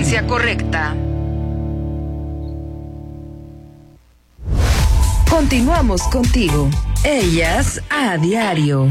frecuencia correcta. Continuamos contigo. Ellas a diario.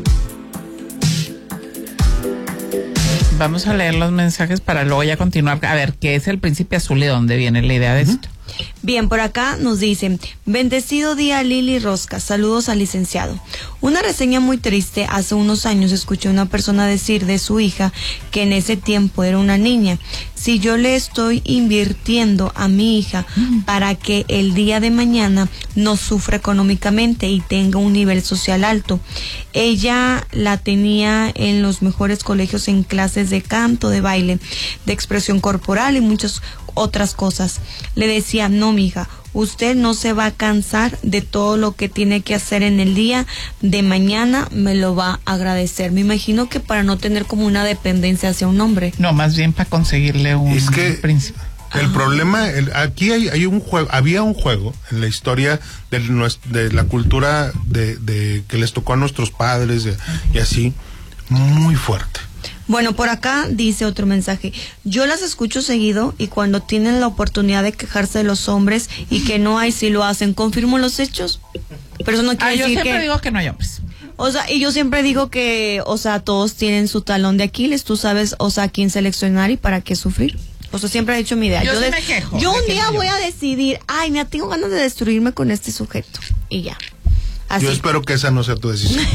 Vamos a leer los mensajes para luego ya continuar. A ver, ¿qué es el príncipe azul y de dónde viene la idea de esto? Bien, por acá nos dicen: bendecido día, Lili Rosca, saludos al licenciado. Una reseña muy triste: hace unos años escuché a una persona decir de su hija que en ese tiempo era una niña: si yo le estoy invirtiendo a mi hija para que el día de mañana no sufra económicamente y tenga un nivel social alto. Ella la tenía en los mejores colegios en clases de canto, de baile, de expresión corporal y muchas otras cosas. Le decía: no, mija, usted no se va a cansar de todo lo que tiene que hacer en el día de mañana, me lo va a agradecer. Me imagino que para no tener como una dependencia hacia un hombre. No, más bien para conseguirle un príncipe. El problema, aquí hay un juego, había un juego en la historia de la cultura de que les tocó a nuestros padres y así, muy fuerte. Bueno, por acá dice otro mensaje: yo las escucho seguido y cuando tienen la oportunidad de quejarse de los hombres y que no hay, si lo hacen. ¿Confirmo los hechos? Pero eso no quiere decir que... Yo siempre digo que no hay hombres. O sea, y yo siempre digo que, o sea, todos tienen su talón de Aquiles, tú sabes, o sea, a quién seleccionar y para qué sufrir. O sea, siempre he dicho mi idea. Yo sí me quejo. Yo un día voy a decidir, ay, mira, tengo ganas de destruirme con este sujeto. Y ya. Así. Yo espero que esa no sea tu decisión.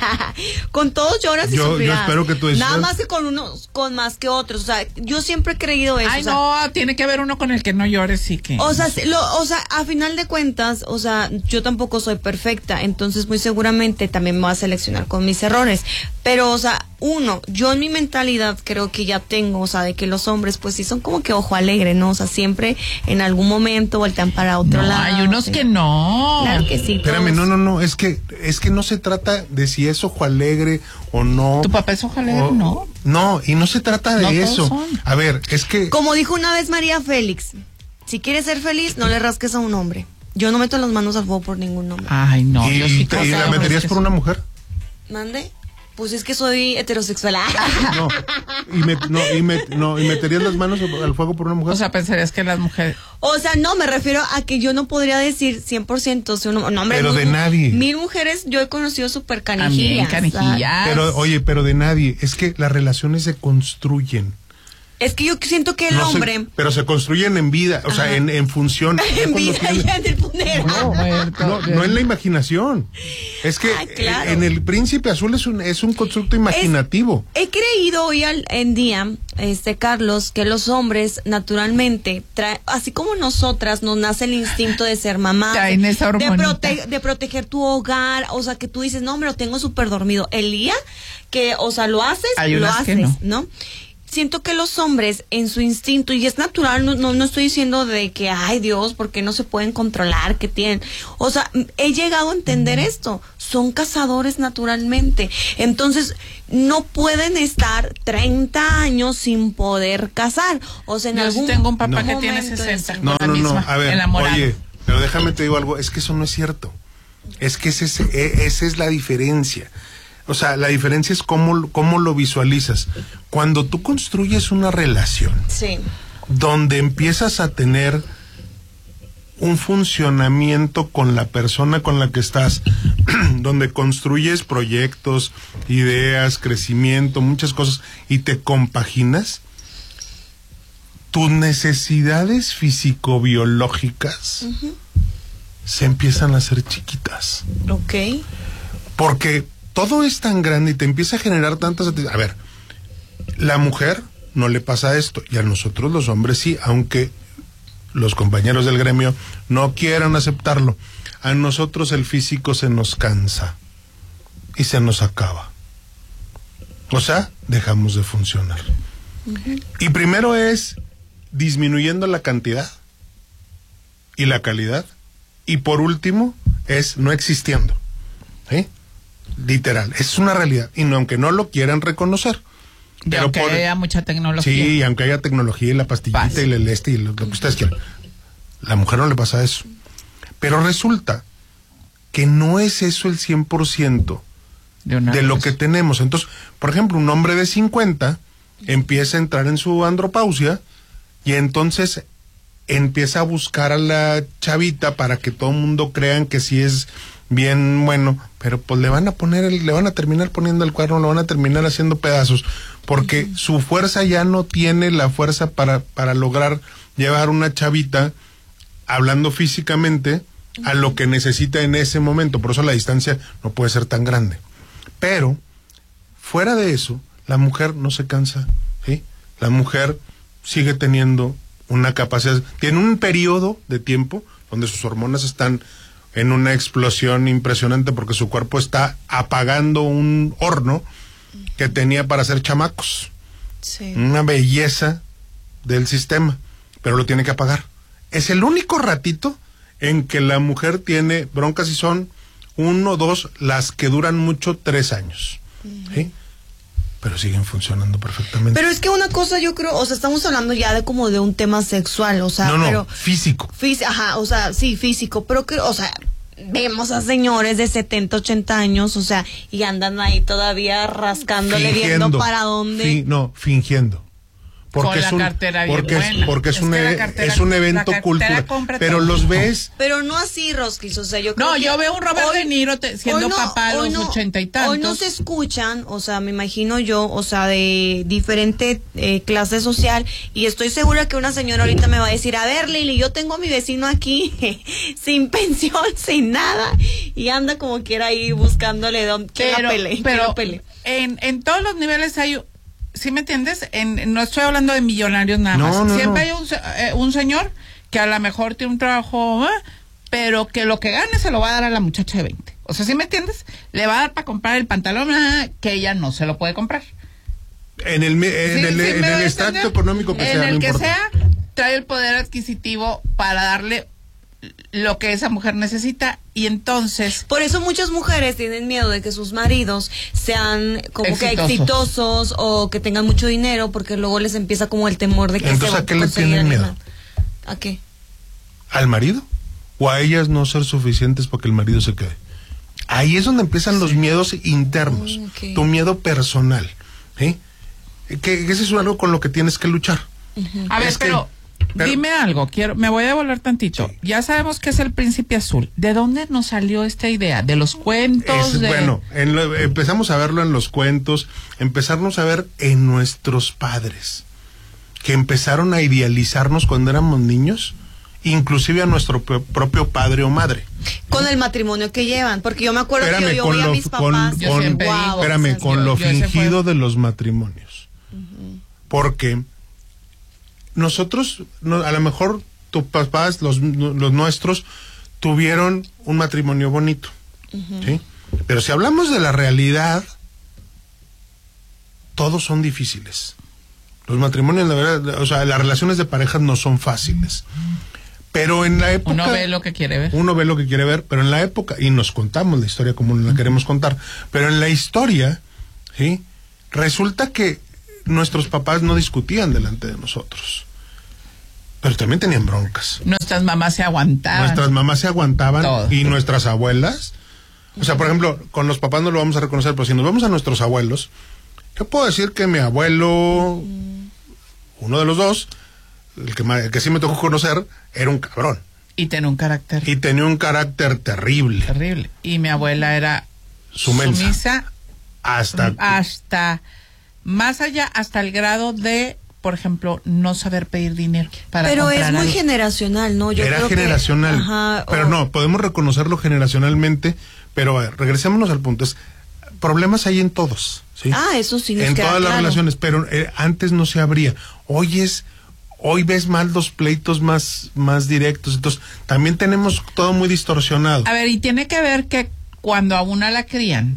Con todos lloras y sufrirás. Yo espero que tu decisión... Nada más que con unos, con más que otros. O sea, yo siempre he creído eso. Ay, o sea, no, tiene que haber uno con el que no llores y que... O sea, a final de cuentas, o sea, yo tampoco soy perfecta, entonces muy seguramente también me voy a seleccionar con mis errores. Pero, o sea, yo en mi mentalidad creo que ya tengo, o sea, de que los hombres, pues sí son como que ojo alegre, ¿no? O sea, siempre en algún momento voltean para otro lado. Hay unos que no. Claro que sí. Espérame, no, es que no se trata de si es ojo alegre o no. ¿Tu papá es ojo alegre? No. No, y no se trata de eso. A ver, es que... Como dijo una vez María Félix, si quieres ser feliz, no le rasques a un hombre. Yo no meto las manos al fuego por ningún hombre. Ay, no. ¿Y, yo sí y la meterías por una mujer? ¿Mande? Pues es que soy heterosexual. Y meterías las manos al fuego por una mujer. O sea, pensarías que las mujeres... O sea, no, me refiero a que yo no podría decir 100% si un hombre... Pero de nadie. 1000 mujeres yo he conocido súper canijillas. Pero de nadie. Es que las relaciones se construyen. Es que yo siento que el hombre... pero se construyen en vida, o sea, en función. En vida ya en el funeral. No en la imaginación. Es que claro. En el Príncipe Azul es un constructo imaginativo. He creído hoy en día, Carlos, que los hombres naturalmente, así como nosotras, nos nace el instinto de ser mamás, de proteger tu hogar, o sea, que tú dices, no, me lo tengo súper dormido. El día que, o sea, lo haces, ¿no? Siento que los hombres en su instinto, y es natural, no estoy diciendo de que, ay Dios, porque no se pueden controlar, que tienen, o sea, he llegado a entender esto, son cazadores naturalmente, entonces no pueden estar 30 años sin poder cazar, o sea, Yo tengo un papá que tiene 60, no, a ver, oye, pero déjame te digo algo, es que eso no es cierto, es que esa es la diferencia. O sea, la diferencia es cómo lo visualizas. Cuando tú construyes una relación, sí, donde empiezas a tener un funcionamiento con la persona con la que estás, donde construyes proyectos, ideas, crecimiento, muchas cosas, y te compaginas, tus necesidades físico-biológicas se empiezan a hacer chiquitas. Ok. Porque todo es tan grande y te empieza a generar tantas... A ver, la mujer no le pasa esto, y a nosotros los hombres sí, aunque los compañeros del gremio no quieran aceptarlo. A nosotros el físico se nos cansa y se nos acaba. O sea, dejamos de funcionar. Y primero es disminuyendo la cantidad y la calidad, y por último es no existiendo. ¿Sí? Literal, es una realidad, y aunque no lo quieran reconocer. Y aunque haya mucha tecnología. Sí, aunque haya tecnología y la pastillita y el y lo que ustedes quieran. La mujer no le pasa eso. Pero resulta que no es eso el 100% de lo que tenemos. Entonces, por ejemplo, un hombre de 50 empieza a entrar en su andropausia Y entonces empieza a buscar a la chavita para que todo el mundo crean que sí es bien bueno, pero pues le van a terminar poniendo el cuerno, lo van a terminar haciendo pedazos, porque su fuerza ya no tiene la fuerza para lograr llevar una chavita, hablando físicamente, a lo que necesita en ese momento. Por eso la distancia no puede ser tan grande. Pero, fuera de eso, la mujer no se cansa, ¿sí? La mujer sigue teniendo una capacidad, tiene un periodo de tiempo donde sus hormonas están en una explosión impresionante, porque su cuerpo está apagando un horno que tenía para hacer chamacos. Sí. Una belleza del sistema, pero lo tiene que apagar. Es el único ratito en que la mujer tiene broncas, y son 1, 2, las que duran mucho, 3 años. ¿Sí? Pero siguen funcionando perfectamente. Pero es que una cosa, yo creo, o sea, estamos hablando ya de como de un tema sexual, o sea, pero físico. Ajá, o sea, sí, físico, pero que, o sea, vemos a señores de 70, 80 años, o sea, y andan ahí todavía rascándole, viendo para dónde. Fingiendo. Porque con la cartera bien buena. Porque es un evento cultural. Pero todo. Los ves. Pero no así, Rosquis, o sea, yo creo yo veo un Robert De Niro siendo papá a los 80 y tantos. Hoy no se escuchan, o sea, me imagino yo, o sea, de diferente clase social, y estoy segura que una señora ahorita me va a decir, a ver, Lili, yo tengo a mi vecino aquí sin pensión, sin nada, y anda como quiera ahí buscándole que la pele. En todos los niveles hay... ¿Sí me entiendes? No estoy hablando de millonarios nada más. Siempre hay un señor que a lo mejor tiene un trabajo, pero que lo que gane se lo va a dar a la muchacha de 20. O sea, ¿sí me entiendes? Le va a dar para comprar el pantalón que ella no se lo puede comprar. En el extracto económico que sea, en el no que importa. sea, trae el poder adquisitivo para darle lo que esa mujer necesita, y entonces... Por eso muchas mujeres tienen miedo de que sus maridos sean como que exitosos o que tengan mucho dinero, porque luego les empieza como el temor de que entonces, ¿a qué le tienen miedo? ¿A qué? ¿Al marido? ¿O a ellas no ser suficientes para que el marido se quede? Ahí es donde empiezan los miedos internos, tu miedo personal, ¿sí? Que ese es algo con lo que tienes que luchar. A ver, pero dime algo, me voy a devolver tantito. Sí. Ya sabemos que es el Príncipe Azul. ¿De dónde nos salió esta idea? ¿De los cuentos? Bueno, empezamos a verlo en los cuentos, empezamos a ver en nuestros padres, que empezaron a idealizarnos cuando éramos niños, inclusive a nuestro propio padre o madre. Con el matrimonio que llevan, porque yo me acuerdo que yo veía a mis papás. Con lo fingido de los matrimonios. Porque nosotros, a lo mejor tus papás, los nuestros, tuvieron un matrimonio bonito, ¿sí? Pero si hablamos de la realidad, todos son difíciles. Los matrimonios, la verdad, o sea, las relaciones de pareja no son fáciles. Pero en la época... Uno ve lo que quiere ver. Pero en la época, y nos contamos la historia como la queremos contar, pero en la historia, ¿sí? Resulta que nuestros papás no discutían delante de nosotros, pero también tenían broncas. Nuestras mamás se aguantaban todo. Y nuestras abuelas, o sea, por ejemplo, con los papás no lo vamos a reconocer, pero si nos vamos a nuestros abuelos, yo puedo decir que mi abuelo, uno de los dos, el que sí me tocó conocer, era un cabrón. Y tenía un carácter. Terrible. Terrible. Y mi abuela era sumisa hasta más allá, hasta el grado de, por ejemplo, no saber pedir dinero para pero comprar es muy algo. Generacional, ¿no? Yo era creo generacional. Pero no, podemos reconocerlo generacionalmente, pero regresémonos al punto. Problemas hay en todos, ¿sí? Eso sí nos en queda todas las claro. relaciones, pero antes no se abría. Hoy ves más los pleitos más directos, entonces también tenemos todo muy distorsionado. A ver, y tiene que ver que cuando a una la crían,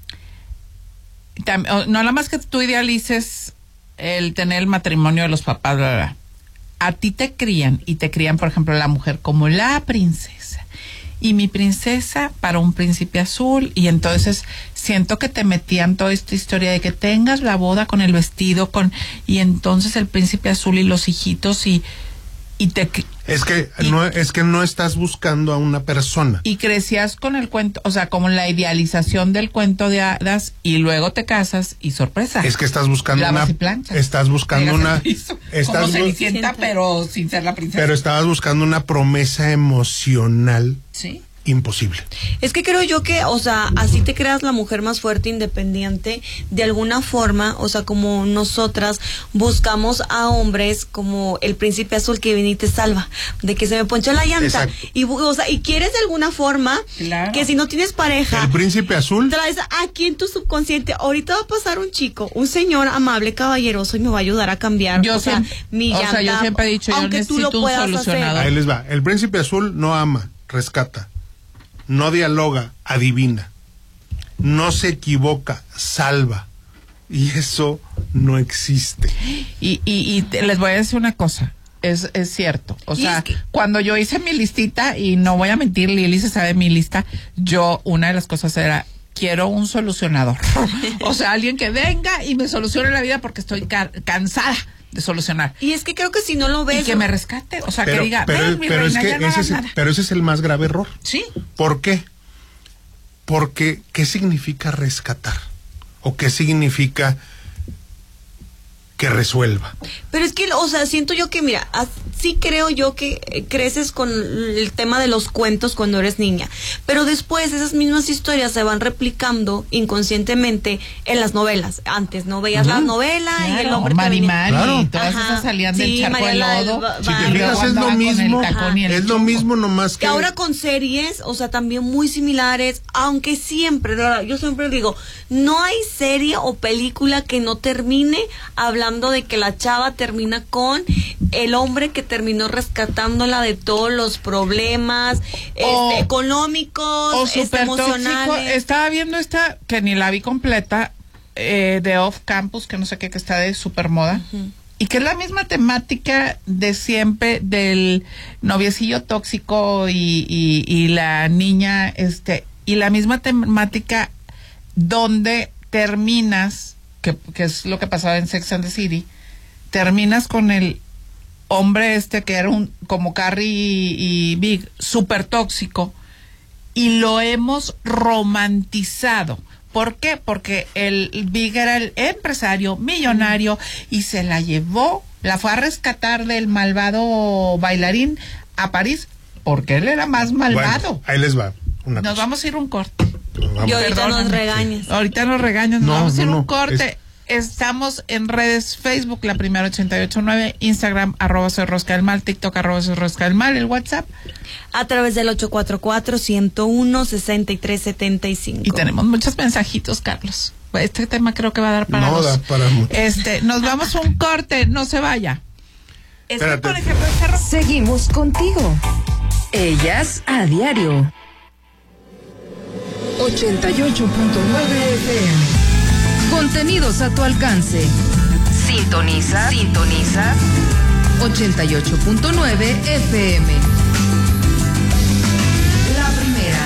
no nada más que tú idealices el tener el matrimonio de los papás, bla, bla. A ti te crían, y te crían, por ejemplo, la mujer como la princesa, y mi princesa para un príncipe azul, y entonces siento que te metían toda esta historia de que tengas la boda con el vestido, y entonces el príncipe azul y los hijitos, y Es que no estás buscando a una persona. Y crecías con el cuento, o sea, como la idealización del cuento de hadas, y luego te casas y sorpresa. Es que estás buscando estás buscando una como Cenicienta, pero sin ser la princesa. Pero estabas buscando una promesa emocional. Sí. Imposible. Es que creo yo que, o sea, así te creas la mujer más fuerte, independiente, de alguna forma, o sea, como nosotras buscamos a hombres como el príncipe azul que viene y te salva, de que se me ponchó la llanta. Exacto. Y, o sea, y quieres de alguna forma que si no tienes pareja, el príncipe azul, traes aquí en tu subconsciente, ahorita va a pasar un chico, un señor amable, caballeroso, y me va a ayudar a cambiar mi llanta. O sea, yo siempre he dicho, yo necesito un solucionador. Ahí les va. El príncipe azul no ama, rescata. No dialoga, adivina. No se equivoca, salva. Y eso no existe. Y les voy a decir una cosa. Es cierto. O sea, cuando yo hice mi listita, y no voy a mentir, Lili se sabe mi lista, una de las cosas era, quiero un solucionador. O sea, alguien que venga y me solucione la vida porque estoy cansada de solucionar. Y es que creo que si no lo ves, y que me rescate, o sea, que diga, pero ese es el más grave error. Sí. ¿Por qué? Porque ¿qué significa rescatar? ¿O qué significa que resuelva? Pero es que, o sea, siento yo que, mira, sí creo yo que creces con el tema de los cuentos cuando eres niña, pero después esas mismas historias se van replicando inconscientemente en las novelas. Antes no veías la novela, y el hombre Mari, todas esas salían del charco de lodo. Si te fijas, es lo mismo, es lo mismo, nomás que ahora con series, o sea, también muy similares, aunque siempre, yo siempre digo, no hay serie o película que no termine hablando de que la chava termina con el hombre que terminó rescatándola de todos los problemas económicos, emocionales. Tóxico. Estaba viendo esta, que ni la vi completa, de Off Campus, que no sé qué, que está de super moda. Y que es la misma temática de siempre, del noviecillo tóxico y la niña, y la misma temática donde terminas, que es lo que pasaba en Sex and the City, terminas con el hombre que era como Carrie y Big, súper tóxico, y lo hemos romantizado. ¿Por qué? Porque el Big era el empresario millonario y se la llevó, la fue a rescatar del malvado bailarín a París, porque él era más malvado. Bueno, ahí les va. Nos vamos a ir un corte. Y ahorita nos regañas. Ahorita nos regañas, nos vamos a ir un corte. Estamos en redes: Facebook, La Primera 88.9, Instagram, @Soy Rosca del Mal, TikTok, @Soy Rosca del Mal, el WhatsApp a través del 844-101-6375. Y tenemos muchos mensajitos, Carlos. Este tema creo que va a dar para da para mucho. Nos vamos a un corte, no se vaya. Por ejemplo, seguimos contigo. Ellas a diario. 88.9 FM. Contenidos a tu alcance. Sintoniza 88.9 FM. La Primera.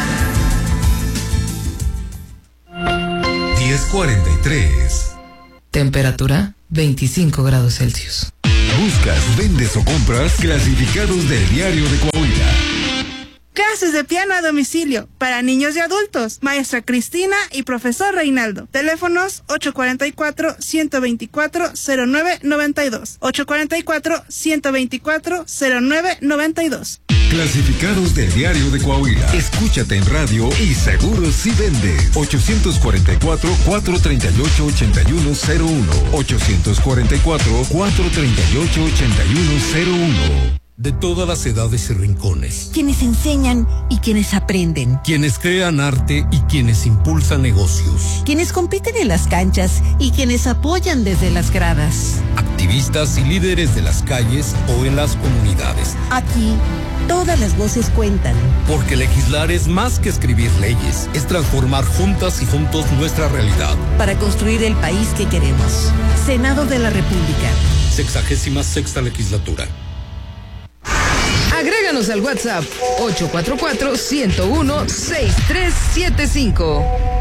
10:43. Temperatura 25 grados Celsius. Buscas, vendes o compras clasificados del Diario de Coahuila. Clases de piano a domicilio para niños y adultos. Maestra Cristina y profesor Reinaldo. Teléfonos 844-124-0992. 844-124-0992. Clasificados del Diario de Coahuila. Escúchate en radio y seguro si vendes. 844-438-8101. 844-438-8101. De todas las edades y rincones. Quienes enseñan y quienes aprenden. Quienes crean arte y quienes impulsan negocios. Quienes compiten en las canchas y quienes apoyan desde las gradas. Activistas y líderes de las calles o en las comunidades. Aquí, todas las voces cuentan. Porque legislar es más que escribir leyes. Es transformar juntas y juntos nuestra realidad. Para construir el país que queremos. Senado de la República. 66ª legislatura. Agréganos al WhatsApp 844-101-6375.